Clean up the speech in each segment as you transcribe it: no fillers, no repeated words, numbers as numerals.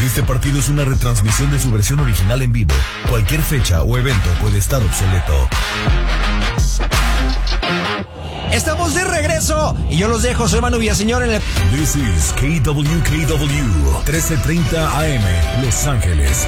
Este partido es una retransmisión de su versión original en vivo. Cualquier fecha o evento puede estar obsoleto. Estamos de regreso y yo los dejo, soy Manu Villaseñor en el... This is KWKW 1330 AM, Los Ángeles.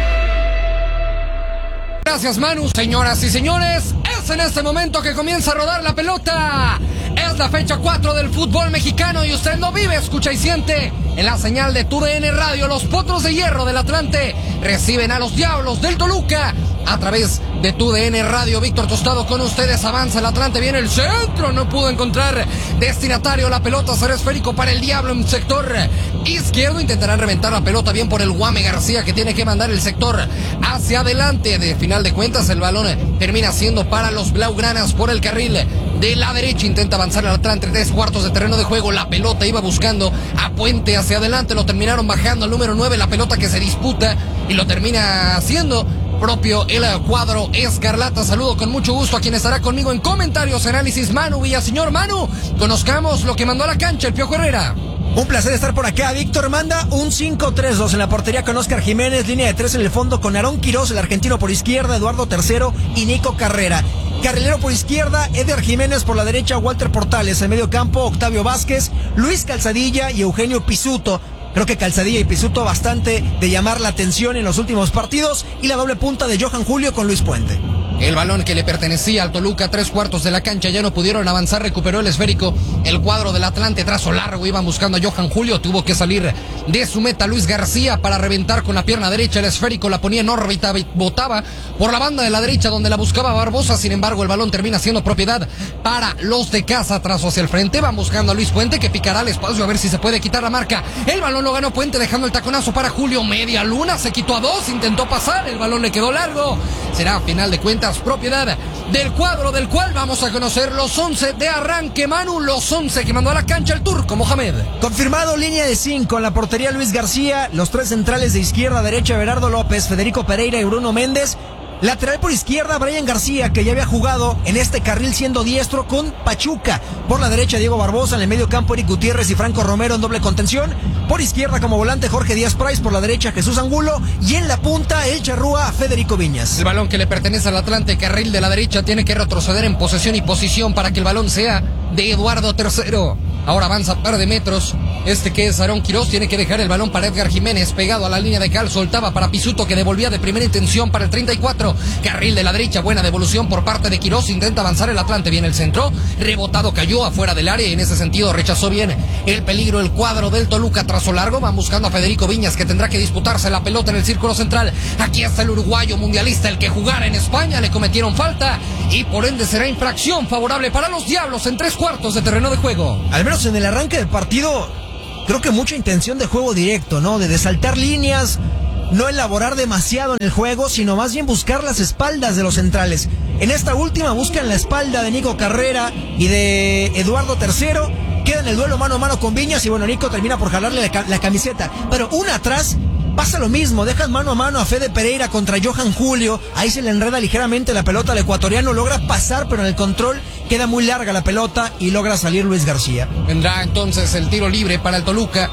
Gracias, Manu. Señoras y señores, es en este momento que comienza a rodar la pelota. Es la fecha 4 del fútbol mexicano y usted lo vive, escucha y siente. En la señal de TUDN Radio, los Potros de Hierro del Atlante reciben a los Diablos del Toluca. A través de TUDN Radio, Víctor Tostado con ustedes. Avanza el Atlante, viene el centro. No pudo encontrar destinatario. La pelota será esférico para el Diablo en sector izquierdo. Intentarán reventar la pelota bien por el Guame García, que tiene que mandar el sector hacia adelante. De final de cuentas, el balón termina siendo para los Blaugranas por el carril de la derecha. Intenta avanzar el Atlante, 3/4 de terreno de juego. La pelota iba buscando a Puente hacia adelante. Lo terminaron bajando al número 9. La pelota que se disputa y lo termina haciendo propio el cuadro escarlata. Saludo con mucho gusto a quien estará conmigo en comentarios, análisis, Manu Villaseñor. Manu, conozcamos lo que mandó a la cancha el Piojo Herrera. Un placer estar por acá. Víctor manda un 5-3-2 en la portería con Óscar Jiménez, línea de 3 en el fondo con Aarón Quirós, el argentino por izquierda, Eduardo Tercero y Nico Carrera. Carrilero por izquierda, Eder Jiménez por la derecha, Walter Portales. En medio campo, Octavio Vázquez, Luis Calzadilla y Eugenio Pisuto. Creo que Calzadilla y Pisuto bastante de llamar la atención en los últimos partidos. Y la doble punta de Johan Julio con Luis Puente. El balón que le pertenecía al Toluca, 3/4 de la cancha, ya no pudieron avanzar, recuperó el esférico el cuadro del Atlante, trazo largo, iban buscando a Johan Julio, tuvo que salir de su meta Luis García para reventar con la pierna derecha el esférico, la ponía en órbita, botaba por la banda de la derecha donde la buscaba Barbosa. Sin embargo, el balón termina siendo propiedad para los de casa, trazo hacia el frente, van buscando a Luis Puente, que picará el espacio a ver si se puede quitar la marca. El balón lo ganó Puente dejando el taconazo para Julio, media luna, se quitó a 2, intentó pasar, el balón le quedó largo. Será a final de cuentas propiedad del cuadro del cual vamos a conocer los 11 de arranque, Manu, los 11 que mandó a la cancha el turco Mohamed. Confirmado, línea de 5 en la portería Luis García, los 3 centrales de izquierda a derecha Berardo López, Federico Pereira y Bruno Méndez. Lateral por izquierda, Brian García, que ya había jugado en este carril siendo diestro con Pachuca. Por la derecha, Diego Barbosa. En el medio campo, Eric Gutiérrez y Franco Romero en doble contención. Por izquierda, como volante, Jorge Díaz Price. Por la derecha, Jesús Angulo. Y en la punta, el charrúa, Federico Viñas. El balón que le pertenece al Atlante, carril de la derecha, tiene que retroceder en posesión y posición para que el balón sea de Eduardo Tercero. Ahora avanza par de metros. Que es Aarón Quirós, tiene que dejar el balón para Edgar Jiménez, pegado a la línea de cal, soltaba para Pisuto, que devolvía de primera intención para el 34. Carril de la derecha, buena devolución por parte de Quirós, intenta avanzar el Atlante, viene el centro, rebotado, cayó afuera del área y en ese sentido rechazó bien el peligro el cuadro del Toluca. Trazo largo, van buscando a Federico Viñas, que tendrá que disputarse la pelota en el círculo central. Aquí está el uruguayo mundialista, el que jugara en España, le cometieron falta y por ende será infracción favorable para los Diablos en 3/4 de terreno de juego. Al menos en el arranque del partido, creo que mucha intención de juego directo, ¿no? De saltar líneas, no elaborar demasiado en el juego, sino más bien buscar las espaldas de los centrales. En esta última buscan la espalda de Nico Carrera y de Eduardo Tercero. Queda en el duelo mano a mano con Viñas y bueno, Nico termina por jalarle la camiseta. Pero una atrás pasa lo mismo, dejan mano a mano a Fede Pereira contra Johan Julio. Ahí se le enreda ligeramente la pelota al ecuatoriano, logra pasar, pero en el control queda muy larga la pelota y logra salir Luis García. Vendrá entonces el tiro libre para el Toluca.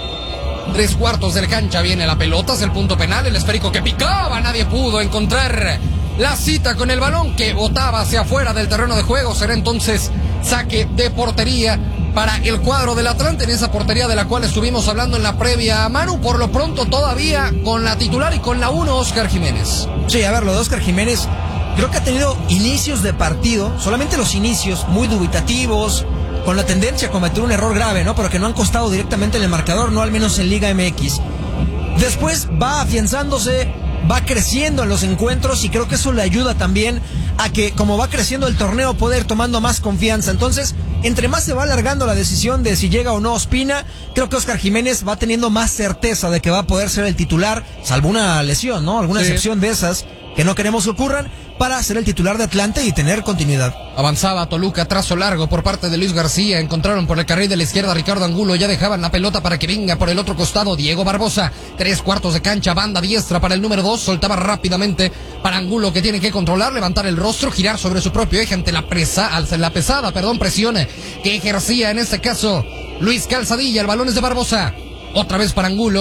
3/4 de la cancha, viene la pelota, es el punto penal, el esférico que picaba, nadie pudo encontrar la cita con el balón que botaba hacia afuera del terreno de juego. Será entonces saque de portería para el cuadro del Atlante, en esa portería de la cual estuvimos hablando en la previa, Manu. Por lo pronto todavía con la titular y con la 1, Óscar Jiménez. Sí, a ver, lo de Óscar Jiménez creo que ha tenido inicios de partido, solamente los inicios muy dubitativos, con la tendencia a cometer un error grave, ¿no? Pero que no han costado directamente en el marcador, no al menos en Liga MX. Después va afianzándose, va creciendo en los encuentros y creo que eso le ayuda también a que, como va creciendo el torneo, pueda ir tomando más confianza. Entonces, entre más se va alargando la decisión de si llega o no Ospina, creo que Óscar Jiménez va teniendo más certeza de que va a poder ser el titular, salvo una lesión, ¿no? Alguna excepción de esas que no queremos que ocurran, para ser el titular de Atlante y tener continuidad. Avanzaba Toluca, trazo largo por parte de Luis García, encontraron por el carril de la izquierda a Ricardo Angulo, ya dejaban la pelota para que venga por el otro costado Diego Barbosa, 3/4 de cancha, banda diestra para el número 2, soltaba rápidamente para Angulo, que tiene que controlar, levantar el rostro, girar sobre su propio eje ante la pesada presión que ejercía en este caso Luis Calzadilla. El balón es de Barbosa, otra vez para Angulo.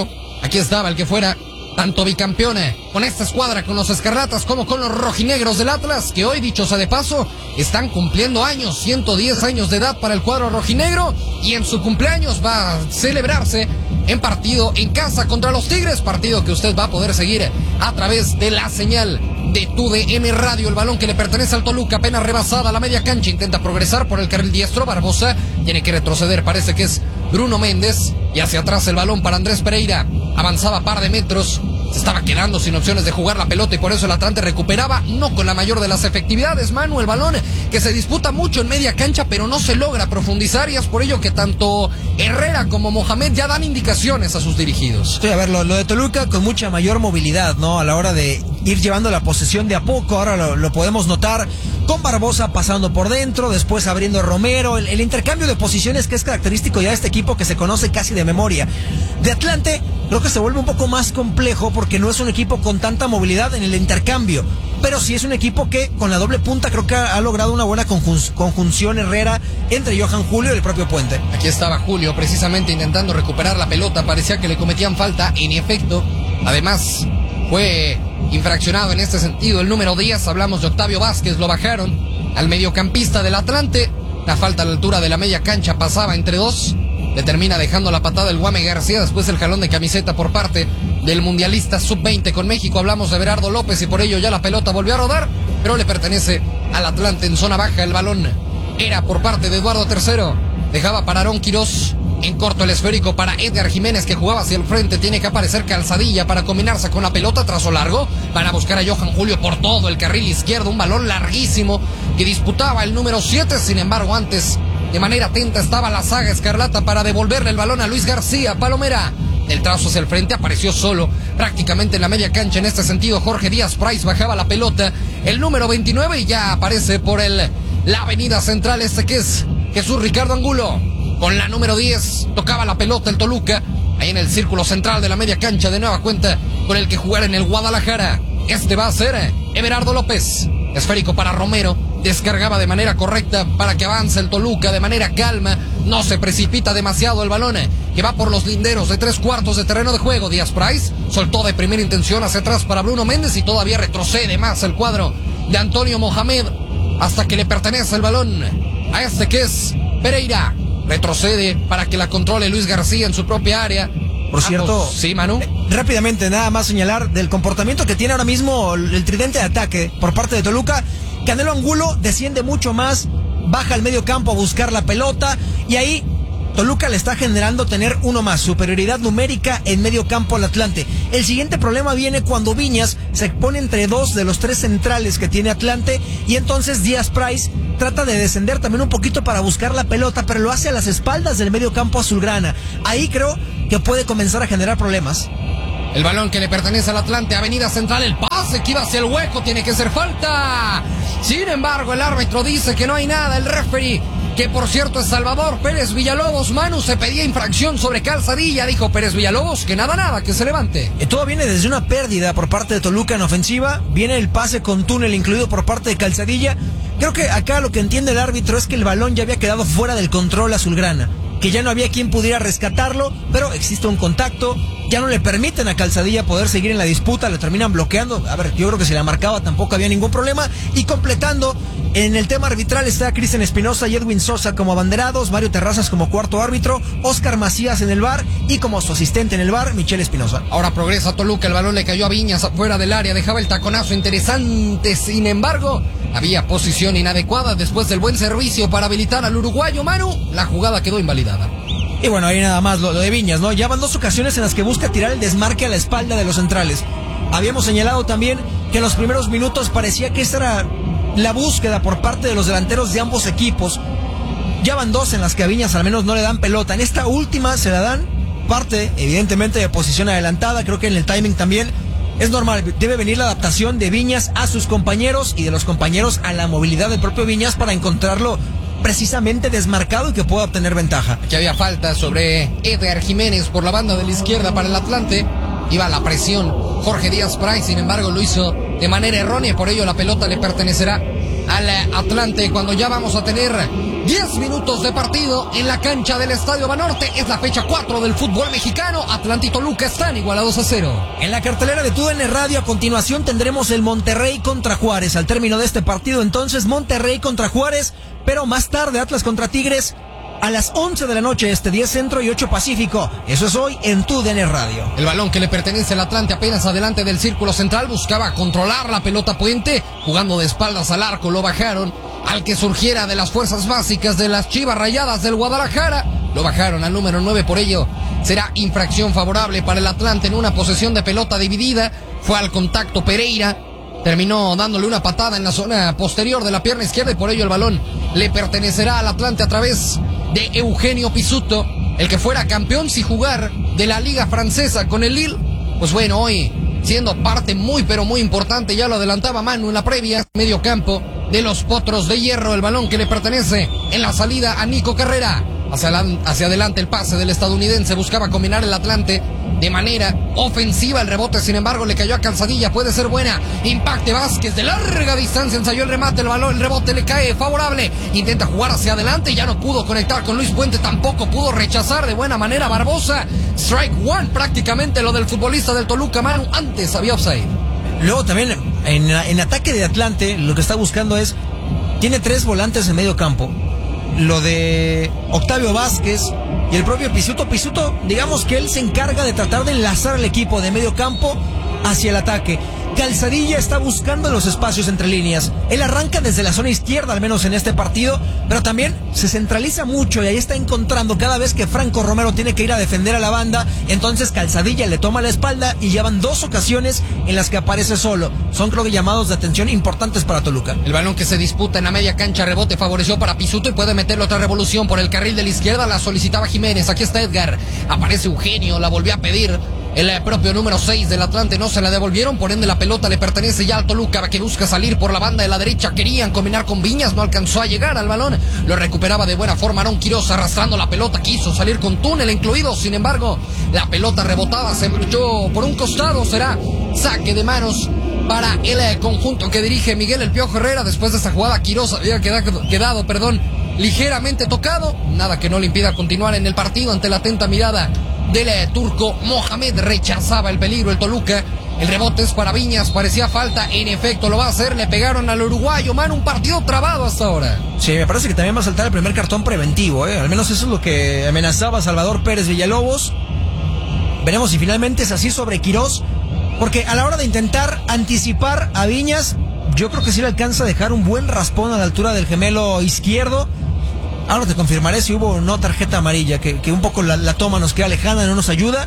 Aquí estaba el que fuera tanto bicampeón con esta escuadra, con los Escarlatas, como con los rojinegros del Atlas, que hoy, dicho sea de paso, están cumpliendo años, 110 años de edad para el cuadro rojinegro, y en su cumpleaños va a celebrarse en partido en casa contra los Tigres, partido que usted va a poder seguir a través de la señal de TUDN Radio. El balón que le pertenece al Toluca, apenas rebasada la media cancha, intenta progresar por el carril diestro. Barbosa tiene que retroceder, parece que es Bruno Méndez, y hacia atrás el balón para Andrés Pereira. Avanzaba par de metros, se estaba quedando sin opciones de jugar la pelota, y por eso el Atlante recuperaba, no con la mayor de las efectividades, Manu, el balón que se disputa mucho en media cancha, pero no se logra profundizar, y es por ello que tanto Herrera como Mohamed ya dan indicaciones a sus dirigidos. Sí, a ver, lo de Toluca con mucha mayor movilidad, ¿no? A la hora de ir llevando la posesión de a poco, ahora lo podemos notar con Barbosa pasando por dentro, después abriendo Romero, el intercambio de posiciones que es característico ya de este equipo que se conoce casi de memoria. De Atlante creo que se vuelve un poco más complejo porque no es un equipo con tanta movilidad en el intercambio, pero sí es un equipo que con la doble punta creo que ha logrado una buena conjunción Herrera entre Johan Julio y el propio Puente. Aquí estaba Julio precisamente intentando recuperar la pelota, parecía que le cometían falta, en efecto, además fue infraccionado en este sentido el número 10, hablamos de Octavio Vázquez, lo bajaron al mediocampista del Atlante, la falta a la altura de la media cancha, pasaba entre dos, le termina dejando la patada el Guame García, después el jalón de camiseta por parte del mundialista sub-20 con México, hablamos de Berardo López, y por ello ya la pelota volvió a rodar, pero le pertenece al Atlante en zona baja. El balón era por parte de Eduardo III, dejaba para Aarón Quirós, en corto el esférico para Edgar Jiménez, que jugaba hacia el frente, tiene que aparecer Calzadilla para combinarse con la pelota, trazo largo, van a buscar a Johan Julio por todo el carril izquierdo, un balón larguísimo que disputaba el número 7, sin embargo antes de manera atenta estaba la saga escarlata para devolverle el balón a Luis García Palomera. El trazo hacia el frente, apareció solo prácticamente en la media cancha, en este sentido Jorge Díaz Price bajaba la pelota, el número 29, y ya aparece por la avenida central que es Jesús Ricardo Angulo. Con la número 10 tocaba la pelota el Toluca, ahí en el círculo central de la media cancha, de nueva cuenta con el que jugar en el Guadalajara. Este va a ser Everardo López. Esférico para Romero, descargaba de manera correcta para que avance el Toluca de manera calma, no se precipita demasiado el balón, que va por los linderos de 3/4 de terreno de juego. Díaz Price soltó de primera intención hacia atrás para Bruno Méndez, y todavía retrocede más el cuadro de Antonio Mohamed hasta que le pertenece el balón a este que es Pereira. Retrocede para que la controle Luis García en su propia área. Por cierto, sí, Manu. Rápidamente, nada más señalar del comportamiento que tiene ahora mismo el tridente de ataque por parte de Toluca. Canelo Angulo desciende mucho más, baja al medio campo a buscar la pelota, y ahí Toluca le está generando tener uno más, superioridad numérica en medio campo al Atlante. El siguiente problema viene cuando Viñas se pone entre dos de los tres centrales que tiene Atlante, y entonces Díaz Price trata de descender también un poquito para buscar la pelota, pero lo hace a las espaldas del medio campo azulgrana. Ahí creo que puede comenzar a generar problemas. El balón que le pertenece al Atlante, avenida central, el pase que iba hacia el hueco, tiene que ser falta. Sin embargo, el árbitro dice que no hay nada, el referee, que por cierto es Salvador Pérez Villalobos, Manu, se pedía infracción sobre Calzadilla, dijo Pérez Villalobos que nada, que se levante. Todo viene desde una pérdida por parte de Toluca en ofensiva, viene el pase con túnel incluido por parte de Calzadilla. Creo que acá lo que entiende el árbitro es que el balón ya había quedado fuera del control azulgrana, que ya no había quien pudiera rescatarlo, pero existe un contacto, ya no le permiten a Calzadilla poder seguir en la disputa, lo terminan bloqueando. A ver, yo creo que si la marcaba tampoco había ningún problema. Y completando en el tema arbitral está Cristian Espinosa y Edwin Sosa como abanderados, Mario Terrazas como cuarto árbitro, Oscar Macías en el VAR, y como su asistente en el VAR, Michelle Espinosa. Ahora progresa Toluca, el balón le cayó a Viñas afuera del área, dejaba el taconazo interesante, sin embargo había posición inadecuada después del buen servicio para habilitar al uruguayo. Manu, la jugada quedó invalidada. Y bueno, ahí nada más lo de Viñas, ¿no? Ya van dos ocasiones en las que busca tirar el desmarque a la espalda de los centrales. Habíamos señalado también que en los primeros minutos parecía que esa era la búsqueda por parte de los delanteros de ambos equipos. Ya van dos en las que a Viñas al menos no le dan pelota. En esta última se la dan, parte evidentemente de posición adelantada, creo que en el timing también. Es normal, debe venir la adaptación de Viñas a sus compañeros y de los compañeros a la movilidad del propio Viñas para encontrarlo precisamente desmarcado y que pueda obtener ventaja. Aquí había falta sobre Edgar Jiménez por la banda de la izquierda para el Atlante. Iba a la presión Jorge Díaz Price, sin embargo lo hizo de manera errónea, por ello la pelota le pertenecerá al Atlante cuando ya vamos a tener 10 minutos de partido en la cancha del Estadio Banorte. Es la fecha 4 del fútbol mexicano. Atlanta y Toluca están igualados a 0. En la cartelera de TUDN Radio a continuación tendremos el Monterrey contra Juárez. Al término de este partido entonces Monterrey contra Juárez, pero más tarde Atlas contra Tigres a las 11 de la noche, 10 Centro y 8 Pacífico. Eso es hoy en TUDN Radio. El balón que le pertenece al Atlante apenas adelante del círculo central buscaba controlar la pelota Puente, jugando de espaldas al arco, lo bajaron al que surgiera de las fuerzas básicas de las Chivas Rayadas del Guadalajara. Lo bajaron al número 9, por ello será infracción favorable para el Atlante en una posesión de pelota dividida. Fue al contacto Pereira, terminó dándole una patada en la zona posterior de la pierna izquierda y por ello el balón le pertenecerá al Atlante a través de Eugenio Pisuto, el que fuera campeón sin jugar de la Liga Francesa con el Lille. Pues bueno, hoy siendo parte muy pero muy importante, ya lo adelantaba Manu en la previa, medio campo de los Potros de Hierro, el balón que le pertenece en la salida a Nico Carrera. Hacia adelante el pase del estadounidense, buscaba combinar el Atlante de manera ofensiva. El rebote, sin embargo, le cayó a Calzadilla, puede ser buena. Impacte Vázquez de larga distancia, ensayó el remate, el balón, el rebote le cae favorable. Intenta jugar hacia adelante, ya no pudo conectar con Luis Puente, tampoco pudo rechazar de buena manera Barbosa. Strike one prácticamente lo del futbolista del Toluca, Manu. Antes había offside. Luego también en ataque de Atlante lo que está buscando es, tiene 3 volantes en medio campo. Lo de Octavio Vázquez y el propio Pisuto. Pisuto, digamos que él se encarga de tratar de enlazar al equipo de medio campo hacia el ataque. Calzadilla está buscando los espacios entre líneas. Él arranca desde la zona izquierda, al menos en este partido, pero también se centraliza mucho y ahí está encontrando cada vez que Franco Romero tiene que ir a defender a la banda. Entonces Calzadilla le toma la espalda y ya van 2 ocasiones en las que aparece solo. Son, creo que, llamados de atención importantes para Toluca. El balón que se disputa en la media cancha, rebote favoreció para Pisuto y puede meterle otra revolución por el carril de la izquierda. La solicitaba Jiménez, aquí está Edgar, aparece Eugenio, la volvió a pedir el propio número 6 del Atlante, no se la devolvieron, por ende la pelota le pertenece ya al Toluca, que busca salir por la banda de la derecha. Querían combinar con Viñas, no alcanzó a llegar al balón, lo recuperaba de buena forma Aarón Quiroz arrastrando la pelota, quiso salir con túnel incluido, sin embargo la pelota rebotada se marchó por un costado. Será saque de manos para el conjunto que dirige Miguel El Piojo Herrera. Después de esa jugada Quiroz había quedado ligeramente tocado, nada que no le impida continuar en el partido ante la atenta mirada del turco Mohamed. Rechazaba el peligro el Toluca. El rebote es para Viñas, parecía falta, en efecto lo va a hacer, le pegaron al uruguayo. Man, un partido trabado hasta ahora. Sí, me parece que también va a saltar el primer cartón preventivo, al menos eso es lo que amenazaba Salvador Pérez Villalobos. Veremos si finalmente es así sobre Quiroz, porque a la hora de intentar anticipar a Viñas, yo creo que sí le alcanza a dejar un buen raspón a la altura del gemelo izquierdo. Ahora te confirmaré si hubo no tarjeta amarilla, que un poco la toma nos queda lejana, no nos ayuda.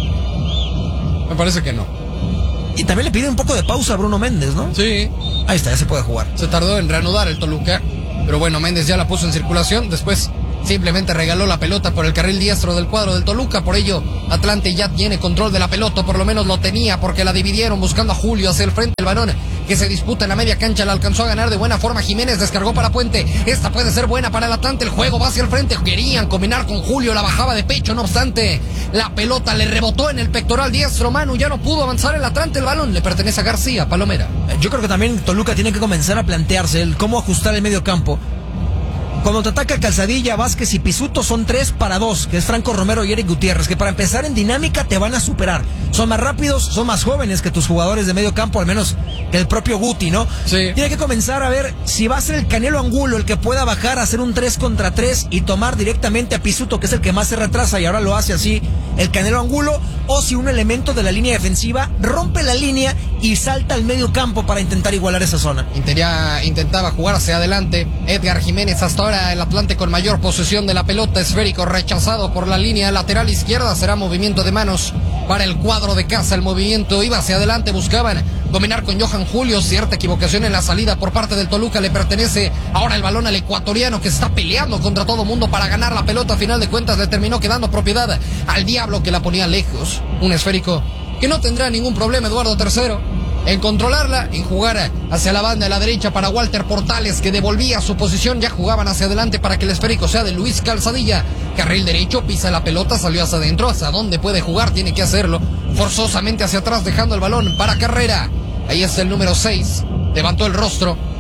Me parece que no. Y también le pide un poco de pausa a Bruno Méndez, ¿no? Sí. Ahí está, ya se puede jugar. Se tardó en reanudar el Toluca, pero bueno, Méndez ya la puso en circulación, después simplemente regaló la pelota por el carril diestro del cuadro del Toluca. Por ello, Atlante ya tiene control de la pelota, por lo menos lo tenía, porque la dividieron buscando a Julio hacia el frente. El balón que se disputa en la media cancha la alcanzó a ganar de buena forma Jiménez, descargó para Puente. Esta puede ser buena para el Atlante, el juego va hacia el frente. Querían combinar con Julio, la bajaba de pecho, no obstante la pelota le rebotó en el pectoral diestro. Manu, ya no pudo avanzar el Atlante, el balón le pertenece a García Palomera. Yo creo que también Toluca tiene que comenzar a plantearse el cómo ajustar el medio campo. Cuando te ataca Calzadilla, Vázquez y Pisuto son 3 para 2, que es Franco Romero y Eric Gutiérrez, que para empezar en dinámica te van a superar. Son más rápidos, son más jóvenes que tus jugadores de medio campo, al menos que el propio Guti, ¿no? Sí. Tiene que comenzar a ver si va a ser el Canelo Angulo el que pueda bajar a hacer un 3 contra 3 y tomar directamente a Pisuto, que es el que más se retrasa y ahora lo hace así el Canelo Angulo, o si un elemento de la línea defensiva rompe la línea y salta al medio campo para intentar igualar esa zona. Intentaba jugar hacia adelante Edgar Jiménez. Hasta ahora el Atlante con mayor posesión de la pelota, esférico rechazado por la línea lateral izquierda. Será movimiento de manos para el cuadro de casa. El movimiento iba hacia adelante, buscaban dominar con Johan Julio. Cierta equivocación en la salida por parte del Toluca, le pertenece ahora el balón al ecuatoriano, que se está peleando contra todo mundo para ganar la pelota. A final de cuentas le terminó quedando propiedad al Diablo, que la ponía lejos. Un esférico que no tendrá ningún problema Eduardo III en controlarla, en jugar hacia la banda de la derecha para Walter Portales, que devolvía su posición. Ya jugaban hacia adelante para que el esférico sea de Luis Calzadilla. Carril derecho, pisa la pelota, salió hacia adentro. Hacia dónde puede jugar, tiene que hacerlo forzosamente hacia atrás, dejando el balón para Carrera. Ahí está el número 6, levantó el rostro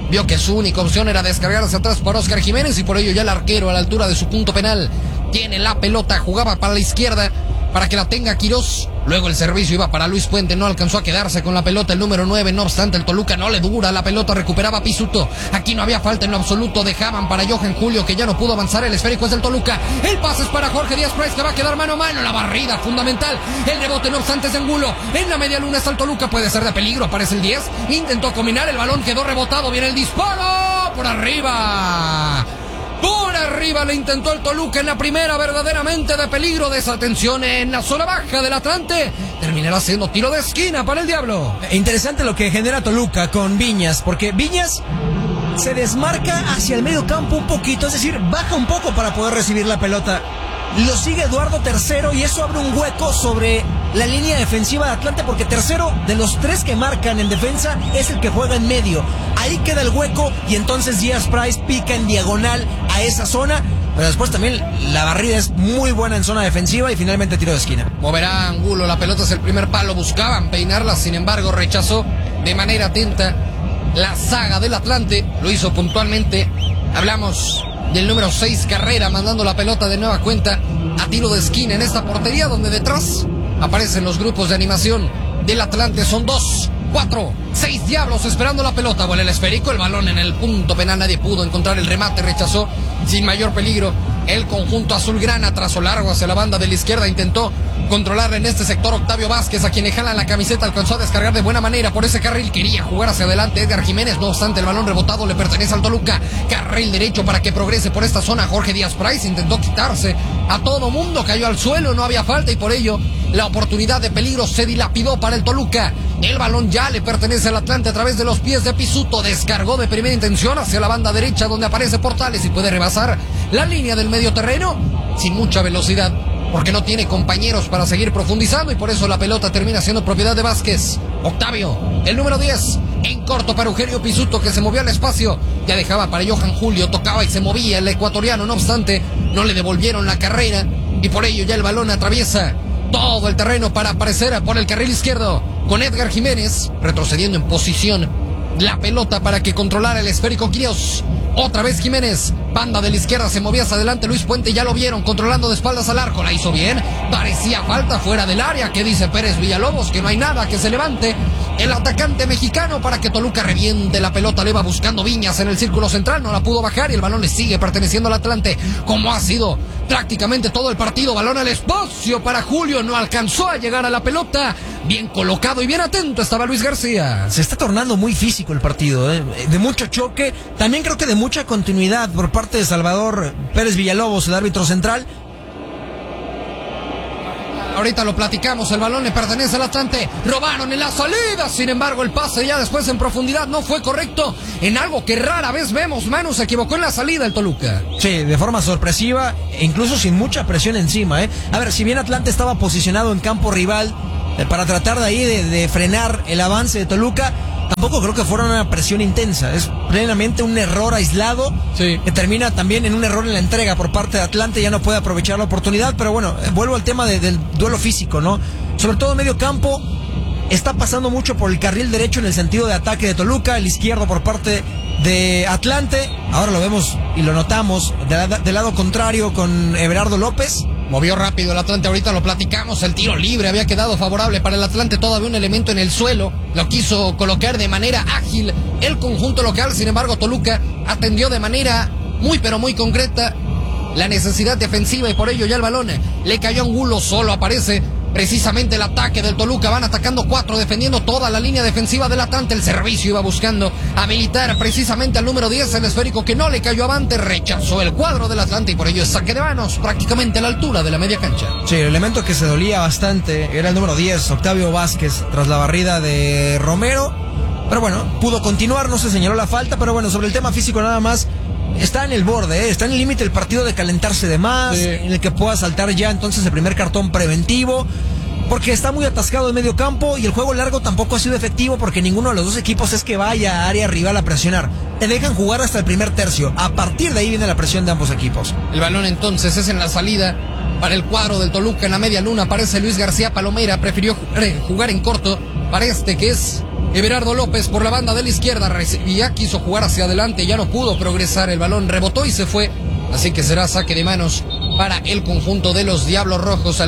vio que su única opción era descargarse atrás para Oscar Jiménez y por ello ya el arquero a la altura de su punto penal tiene la pelota, jugaba para la izquierda para que la tenga Quirós. Luego el servicio iba para Luis Puente, no alcanzó a quedarse con la pelota el número 9, no obstante el Toluca no le dura, la pelota recuperaba Pisuto, aquí no había falta en lo absoluto, dejaban para Johan Julio que ya no pudo avanzar, el esférico es del Toluca, el pase es para Jorge Díaz Price que va a quedar mano a mano, la barrida fundamental, el rebote no obstante es de Angulo, en la media luna está el Toluca, puede ser de peligro, aparece el 10, intentó combinar, el balón quedó rebotado, viene el disparo, por arriba le intentó el Toluca en la primera, verdaderamente de peligro, desatención en la zona baja del Atlante, terminará siendo tiro de esquina para el Diablo. Interesante lo que genera Toluca con Viñas, porque Viñas se desmarca hacia el medio campo un poquito, es decir, baja un poco para poder recibir la pelota. Lo sigue Eduardo Tercero y eso abre un hueco sobre la línea defensiva de Atlante porque Tercero, de los 3 que marcan en defensa, es el que juega en medio. Ahí queda el hueco y entonces Díaz Price pica en diagonal a esa zona. Pero después también la barrida es muy buena en zona defensiva y finalmente tiro de esquina. Moverá Angulo, la pelota es el primer palo, buscaban peinarla, sin embargo rechazó de manera atenta la saga del Atlante, lo hizo puntualmente. Hablamos del número 6 Carrera mandando la pelota de nueva cuenta a tiro de esquina en esta portería donde detrás aparecen los grupos de animación del Atlante. Son 2, 4, 6 Diablos esperando la pelota. Vuela el esférico, el balón en el punto penal, nadie pudo encontrar el remate, rechazó sin mayor peligro el conjunto azulgrana, trazo largo hacia la banda de la izquierda, intentó controlarla en este sector Octavio Vázquez, a quien le jalan la camiseta, alcanzó a descargar de buena manera por ese carril, quería jugar hacia adelante Edgar Jiménez, no obstante el balón rebotado le pertenece al Toluca, carril derecho para que progrese por esta zona, Jorge Díaz Price intentó quitarse a todo mundo, cayó al suelo, no había falta y por ello la oportunidad de peligro se dilapidó para el Toluca, el balón ya le pertenece al Atlante a través de los pies de Pisuto, descargó de primera intención hacia la banda derecha donde aparece Portales y puede rebasar la línea del medio terreno sin mucha velocidad porque no tiene compañeros para seguir profundizando y por eso la pelota termina siendo propiedad de Vázquez. Octavio, el número 10, en corto para Eugenio Pisuto que se movió al espacio, ya dejaba para Johan Julio, tocaba y se movía el ecuatoriano, no obstante no le devolvieron la carrera y por ello ya el balón atraviesa todo el terreno para aparecer por el carril izquierdo con Edgar Jiménez retrocediendo en posición la pelota para que controlara el esférico Quirós. Otra vez Jiménez, banda de la izquierda, se movía hacia adelante Luis Puente, ya lo vieron controlando de espaldas al arco, la hizo bien, parecía falta fuera del área, que dice Pérez Villalobos, que no hay nada, que se levante el atacante mexicano para que Toluca reviente la pelota, le va buscando Viñas en el círculo central, no la pudo bajar y el balón le sigue perteneciendo al Atlante, como ha sido prácticamente todo el partido, balón al espacio para Julio, no alcanzó a llegar a la pelota, bien colocado y bien atento estaba Luis García. Se está tornando muy físico el partido, de mucho choque, también creo que de mucha continuidad por parte de Salvador Pérez Villalobos, el árbitro central. Ahorita lo platicamos, el balón le pertenece al Atlante, robaron en la salida, sin embargo el pase ya después en profundidad no fue correcto, en algo que rara vez vemos, Manu se equivocó en la salida el Toluca. Sí, de forma sorpresiva, e incluso sin mucha presión encima, A ver, si bien Atlante estaba posicionado en campo rival para tratar de ahí de frenar el avance de Toluca, tampoco creo que fuera una presión intensa, es plenamente un error aislado, sí, que termina también en un error en la entrega por parte de Atlante, ya no puede aprovechar la oportunidad, pero bueno, vuelvo al tema del duelo físico, ¿no? Sobre todo medio campo, está pasando mucho por el carril derecho en el sentido de ataque de Toluca, el izquierdo por parte de Atlante, ahora lo vemos y lo notamos del lado contrario con Everardo López. Movió rápido el Atlante, ahorita lo platicamos, el tiro libre había quedado favorable para el Atlante, todavía un elemento en el suelo, lo quiso colocar de manera ágil el conjunto local, sin embargo Toluca atendió de manera muy pero muy concreta la necesidad defensiva y por ello ya el balón le cayó a Angulo, solo aparece precisamente el ataque del Toluca, van atacando 4, defendiendo toda la línea defensiva del Atlante, el servicio iba buscando habilitar precisamente al número 10, el esférico que no le cayó avante, rechazó el cuadro del Atlante y por ello es saque de manos prácticamente a la altura de la media cancha. Sí, el elemento que se dolía bastante era el número 10, Octavio Vázquez, tras la barrida de Romero, pero bueno, pudo continuar, no se señaló la falta, pero bueno, sobre el tema físico nada más, está en el borde, está en el límite el partido de calentarse de más, sí, en el que pueda saltar ya entonces el primer cartón preventivo, porque está muy atascado el medio campo y el juego largo tampoco ha sido efectivo porque ninguno de los dos equipos es que vaya a área rival a presionar. Te dejan jugar hasta el primer tercio, a partir de ahí viene la presión de ambos equipos. El balón entonces es en la salida para el cuadro del Toluca, en la media luna aparece Luis García Palomera, prefirió jugar en corto para este que es Everardo López por la banda de la izquierda. Ya quiso jugar hacia adelante, ya no pudo progresar. El balón rebotó y se fue. Así que será saque de manos para el conjunto de los Diablos Rojos.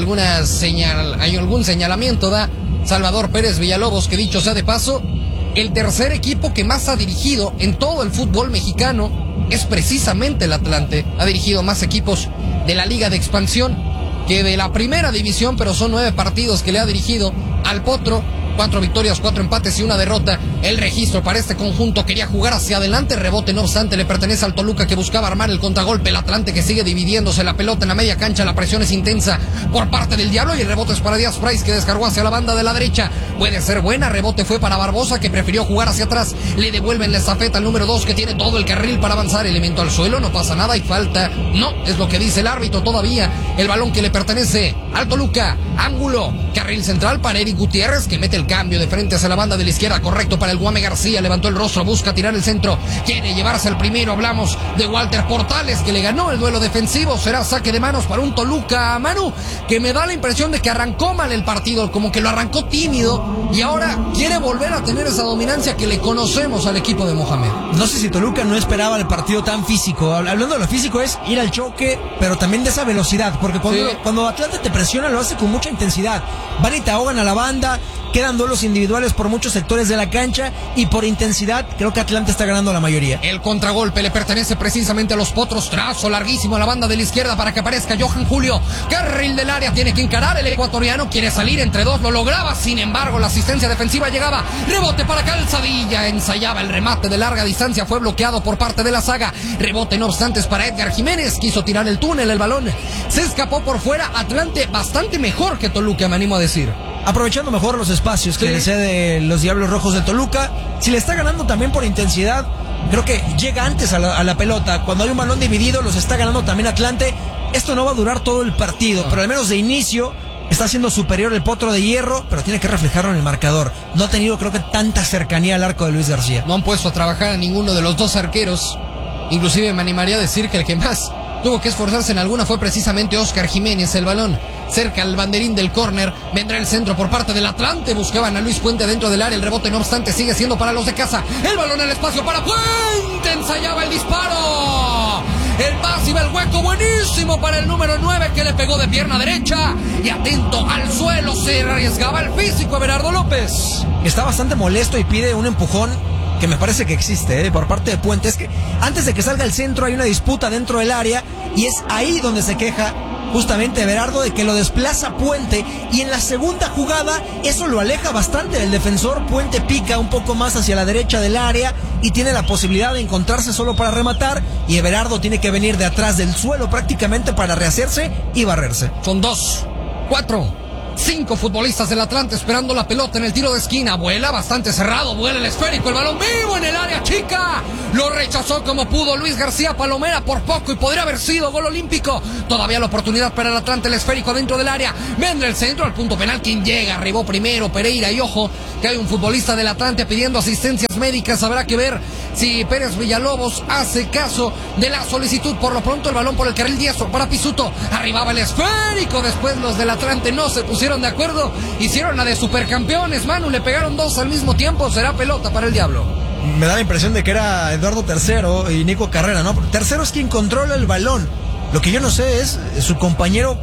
Hay algún señalamiento da Salvador Pérez Villalobos, que dicho sea de paso, el tercer equipo que más ha dirigido en todo el fútbol mexicano es precisamente el Atlante. Ha dirigido más equipos de la Liga de Expansión que de la primera división, pero son 9 partidos que le ha dirigido al Potro. 4 victorias, 4 empates y 1 derrota. El registro para este conjunto quería jugar hacia adelante. Rebote, no obstante, le pertenece al Toluca, que buscaba armar el contragolpe. El Atlante, que sigue dividiéndose la pelota en la media cancha. La presión es intensa por parte del Diablo y el rebote es para Díaz Price, que descargó hacia la banda de la derecha. Puede ser buena. Rebote fue para Barbosa, que prefirió jugar hacia atrás. Le devuelven la estafeta al número 2, que tiene todo el carril para avanzar. Elemento al suelo, no pasa nada y falta. No, es lo que dice el árbitro todavía. El balón que le pertenece al Toluca. Ángulo, carril central para Eric Gutiérrez, que mete el cambio de frente hacia la banda de la izquierda, correcto para el Guame García. Levantó el rostro, busca tirar el centro, quiere llevarse al primero. Hablamos de Walter Portales, que le ganó el duelo defensivo. Será saque de manos para un Toluca, Manu, que me da la impresión de que arrancó mal el partido, como que lo arrancó tímido y ahora quiere volver a tener esa dominancia que le conocemos al equipo de Mohamed. No sé si Toluca no esperaba el partido tan físico. Hablando de lo físico, es ir al choque, pero también de esa velocidad, porque cuando Atlante te presiona lo hace con mucha intensidad. Van y te ahogan a la banda, quedan duelos individuales por muchos sectores de la cancha y por intensidad creo que Atlante está ganando la mayoría. El contragolpe le pertenece precisamente a los Potros. Trazo larguísimo a la banda de la izquierda para que aparezca Johan Julio. Carril del área, tiene que encarar el ecuatoriano, quiere salir entre dos, lo lograba, sin embargo la asistencia defensiva llegaba. Rebote para Calzadilla, ensayaba el remate de larga distancia, fue bloqueado por parte de la saga. Rebote no obstante es para Edgar Jiménez, quiso tirar el túnel, el balón se escapó por fuera. Atlante bastante mejor que Toluca, me animo a decir. Aprovechando mejor los espacios que le cede los Diablos Rojos de Toluca. Si le está ganando también por intensidad, creo que llega antes a la pelota. Cuando hay un balón dividido, los está ganando también Atlante. Esto no va a durar todo el partido, pero al menos de inicio está siendo superior el Potro de Hierro, pero tiene que reflejarlo en el marcador. No ha tenido, creo que, tanta cercanía al arco de Luis García. No han puesto a trabajar a ninguno de los dos arqueros. Inclusive me animaría a decir que el que más tuvo que esforzarse en alguna fue precisamente Oscar Jiménez. El balón cerca al banderín del córner, vendrá el centro por parte del Atlante, buscaban a Luis Puente dentro del área, el rebote no obstante sigue siendo para los de casa, el balón al espacio para Puente, ensayaba el disparo, el pase iba al hueco, buenísimo para el número 9 que le pegó de pierna derecha y atento al suelo, se arriesgaba el físico Everardo López. Está bastante molesto y pide un empujón que me parece que existe por parte de Puente. Es que antes de que salga el centro hay una disputa dentro del área y es ahí donde se queja justamente Everardo de que lo desplaza Puente, y en la segunda jugada eso lo aleja bastante del defensor. Puente pica un poco más hacia la derecha del área y tiene la posibilidad de encontrarse solo para rematar, y Everardo tiene que venir de atrás del suelo prácticamente para rehacerse y barrerse. Son 2, 4, 5 futbolistas del Atlante esperando la pelota en el tiro de esquina. Vuela bastante cerrado, vuela el esférico, el balón vivo en el área chica. Lo rechazó como pudo Luis García Palomera por poco y podría haber sido gol olímpico. Todavía la oportunidad para el Atlante, el esférico dentro del área. Vendrá el centro al punto penal. Quien llega, arribó primero Pereira, y ojo que hay un futbolista del Atlante pidiendo asistencias médicas. Habrá que ver si Pérez Villalobos hace caso de la solicitud. Por lo pronto el balón por el carril diestro para Pisuto. Arribaba el esférico, después los del Atlante no se pusieron de acuerdo, hicieron la de supercampeones, Manu, le pegaron 2 al mismo tiempo. Será pelota para el Diablo. Me da la impresión de que era Eduardo III y Nico Carrera, ¿no? Tercero es quien controla el balón. Lo que yo no sé es su compañero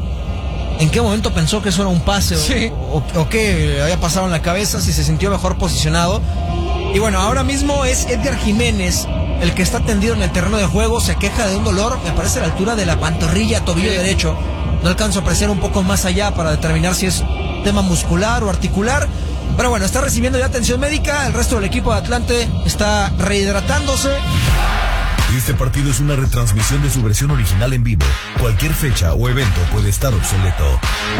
en qué momento pensó que eso era un pase, sí, o qué había pasado en la cabeza, si se sintió mejor posicionado. Y bueno, ahora mismo es Edgar Jiménez el que está tendido en el terreno de juego, se queja de un dolor, me parece a la altura de la pantorrilla, tobillo derecho. No alcanzo a apreciar un poco más allá para determinar si es tema muscular o articular. Pero bueno, está recibiendo ya atención médica. El resto del equipo de Atlante está rehidratándose. Este partido es una retransmisión de su versión original en vivo. Cualquier fecha o evento puede estar obsoleto.